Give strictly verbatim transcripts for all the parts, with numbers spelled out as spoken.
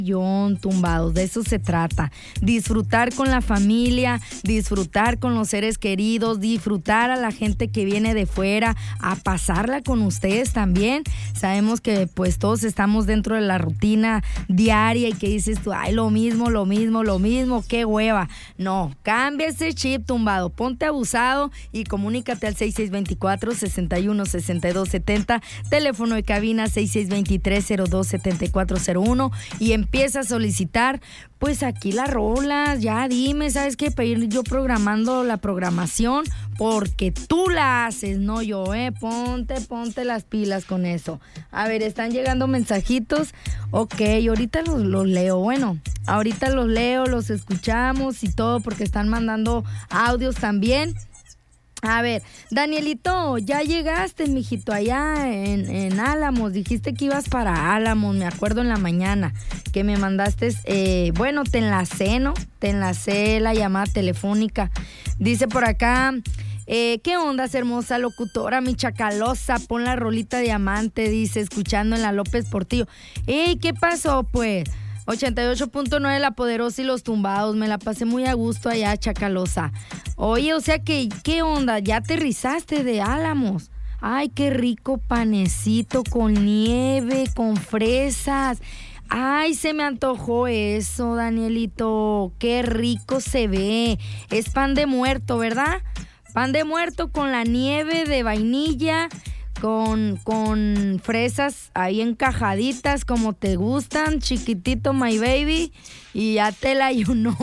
Tumbados, de eso se trata, disfrutar con la familia, disfrutar con los seres queridos, disfrutar a la gente que viene de fuera, a pasarla con ustedes también. Sabemos que pues todos estamos dentro de la rutina diaria y que dices tú, ay, lo mismo, lo mismo, lo mismo, qué hueva. No, cambia ese chip, tumbado, ponte abusado y comunícate al seis seis dos cuatro, seis uno, seis dos siete cero, teléfono de cabina seis seis dos tres, cero dos siete cuatro cero uno y empieza a solicitar, pues aquí las rolas, ya dime, ¿sabes qué? Para ir yo programando la programación, porque tú la haces, no yo, ¿eh? Ponte, ponte las pilas con eso. A ver, están llegando mensajitos, ok, ahorita los, los leo, bueno, ahorita los leo, los escuchamos y todo, porque están mandando audios también. A ver, Danielito, ya llegaste, mijito, allá en, en Álamos. Dijiste que ibas para Álamos, me acuerdo en la mañana, que me mandaste, eh, bueno, te enlacé, ¿no? Te enlacé la llamada telefónica. Dice por acá, eh, ¿qué onda, hermosa locutora, mi chacalosa? Pon la rolita diamante, dice, escuchando en la López Portillo. Ey, ¿qué pasó, pues? ochenta y ocho punto nueve La Poderosa y los Tumbados. Me la pasé muy a gusto allá, chacalosa. Oye, o sea que, ¿qué onda? ¿Ya aterrizaste de Álamos? Ay, qué rico panecito con nieve, con fresas. Ay, se me antojó eso, Danielito. Qué rico se ve. Es pan de muerto, ¿verdad? Pan de muerto con la nieve de vainilla, Con, con fresas ahí encajaditas como te gustan, chiquitito my baby, y ya te la ayunó.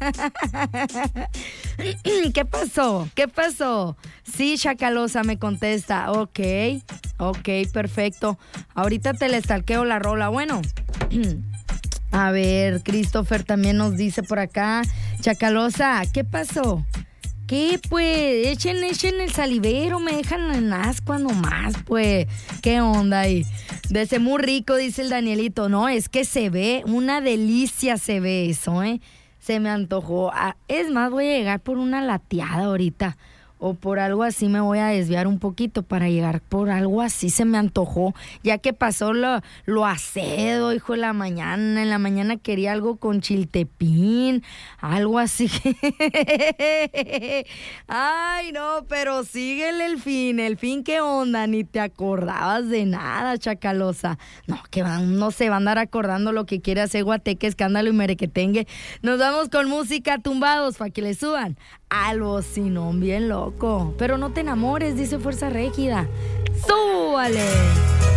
¿Qué pasó? ¿Qué pasó? Sí, chacalosa, me contesta. Ok, ok, perfecto. Ahorita te le estalqueo la rola. Bueno, a ver, Christopher también nos dice por acá, chacalosa, ¿qué pasó? ¿Qué, pues? Echen, echen el salivero, me dejan en ascua nomás, pues. ¿Qué onda ahí? De ser muy rico, dice el Danielito. No, es que se ve, una delicia se ve eso, ¿eh? Se me antojó. Ah, es más, voy a llegar por una lateada ahorita. O por algo así me voy a desviar un poquito para llegar por algo así, se me antojó. Ya que pasó lo, lo acedo, hijo de la mañana. En la mañana quería algo con chiltepín, algo así. Ay, no, pero síguele el fin. El fin, ¿qué onda? Ni te acordabas de nada, chacalosa. No, que van, no se va a andar acordando lo que quiere hacer Guateque, escándalo y merequetengue. Nos vamos con música, Tumbados, para que le suban al bocinón bien loco. Pero no te enamores, dice Fuerza Régida. ¡Súbale!